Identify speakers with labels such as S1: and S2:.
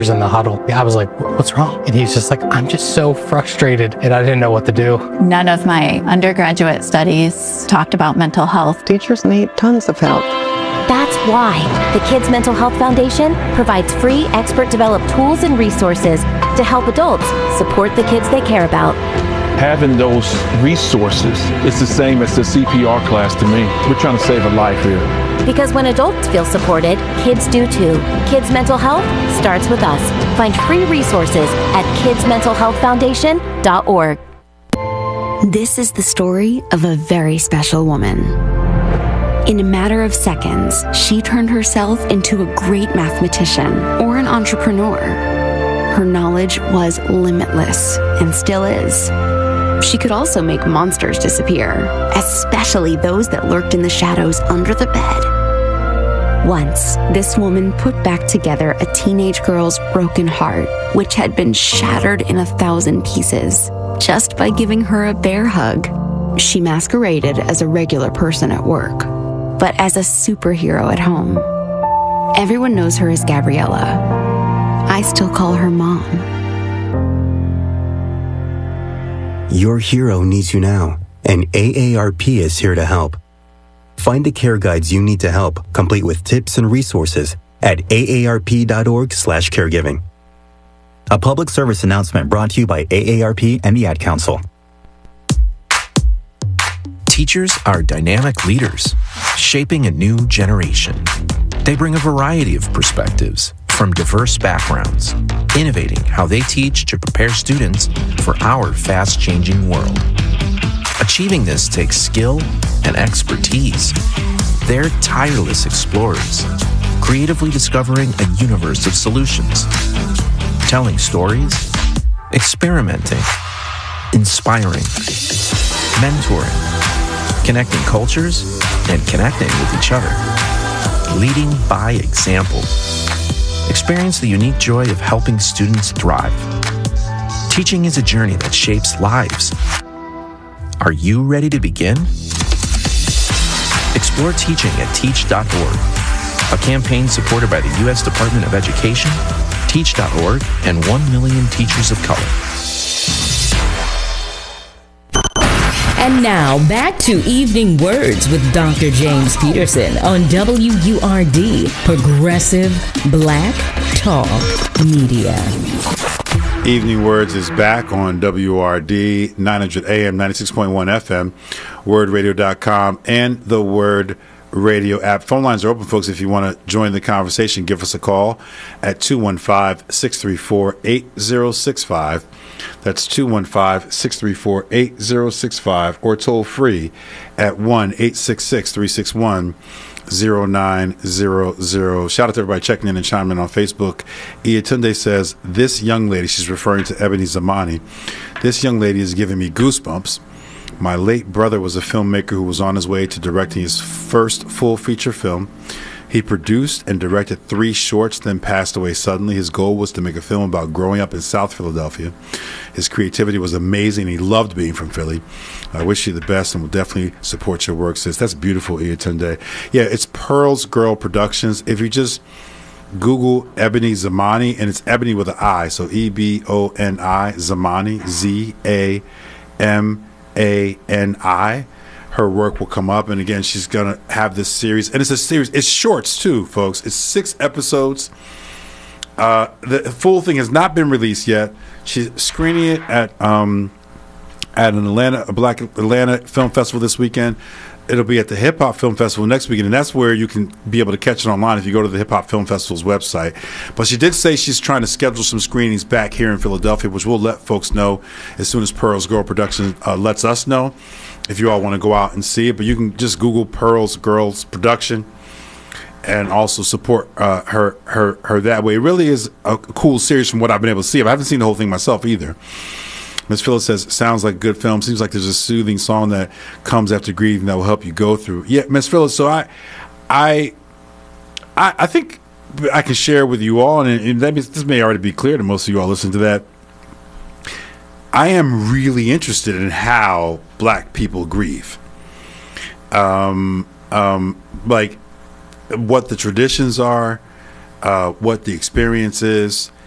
S1: in the huddle. I was like, what's wrong? And he's just like, I'm just so frustrated, and I didn't know what to do.
S2: None of my undergraduate studies talked about mental health.
S3: Teachers need tons of help.
S4: That's why the Kids Mental Health Foundation provides free expert-developed tools and resources to help adults support the kids they care about.
S5: Having those resources, it's the same as the CPR class to me. We're trying to save a life here.
S4: Because when adults feel supported, kids do too. Kids Mental Health starts with us. Find free resources at kidsmentalhealthfoundation.org.
S6: This is the story of a very special woman. In a matter of seconds, she turned herself into a great mathematician or an entrepreneur. Her knowledge was limitless and still is. She could also make monsters disappear, especially those that lurked in the shadows under the bed. Once, this woman put back together a teenage girl's broken heart, which had been shattered in 1,000 pieces, just by giving her a bear hug. She masqueraded as a regular person at work, but as a superhero at home. Everyone knows her as Gabriella. I still call her Mom.
S7: Your hero needs you now, and AARP is here to help. Find the care guides you need to help, complete with tips and resources at aarp.org/caregiving. A public service announcement brought to you by AARP and the Ad Council.
S8: Teachers are dynamic leaders, shaping a new generation. They bring a variety of perspectives from diverse backgrounds, innovating how they teach to prepare students for our fast-changing world. Achieving this takes skill and expertise. They're tireless explorers, creatively discovering a universe of solutions, telling stories, experimenting, inspiring, mentoring, connecting cultures, and connecting with each other, leading by example. Experience the unique joy of helping students thrive. Teaching is a journey that shapes lives. Are you ready to begin? Explore teaching at teach.org, a campaign supported by the U.S. Department of Education, Teach.org, and 1 million teachers of color.
S9: And now, back to Evening Words with Dr. James Peterson on WURD, Progressive Black Talk Media.
S10: Evening Words is back on WRD 900 AM, 96.1 FM, wordradio.com, and the Word Radio app. Phone lines are open, folks. If you want to join the conversation, give us a call at 215-634-8065. That's 215-634-8065, or toll free at 1-866-361-0900. Shout out to everybody checking in and chiming in on Facebook. Iatunde says, this young lady, she's referring to Ebony Zamani, this young lady is giving me goosebumps. My late brother was a filmmaker who was on his way to directing his first full feature film. He produced and directed 3 shorts, then passed away suddenly. His goal was to make a film about growing up in South Philadelphia. His creativity was amazing. He loved being from Philly. I wish you the best and will definitely support your work, sis. That's beautiful, Iatunde. Yeah, it's Pearls Girl Productions. If you just Google Ebony Zamani, and it's Ebony with an I, so E-B-O-N-I, Zamani, Z-A-M-A-N-I. Her work will come up, and again, she's going to have this series, and it's a series. It's shorts too, folks. It's 6 episodes. The full thing has not been released yet. She's screening it at a Black Atlanta Film Festival this weekend. It'll be at the Hip Hop Film Festival next weekend, and that's where you can be able to catch it online if you go to the Hip Hop Film Festival's website. But she did say she's trying to schedule some screenings back here in Philadelphia, which we'll let folks know as soon as Pearls Girl Production lets us know, if you all want to go out and see it. But you can just Google Pearls Girls Production and also support her that way. It really is a cool series from what I've been able to see. I haven't seen the whole thing myself either. Miss Phyllis says, sounds like a good film. Seems like there's a soothing song that comes after grieving that will help you go through. Yeah, Miss Phyllis, so I think I can share with you all, and this may already be clear to most of you all listening to that. I am really interested in how Black people grieve. Like what the traditions are, what the experience is.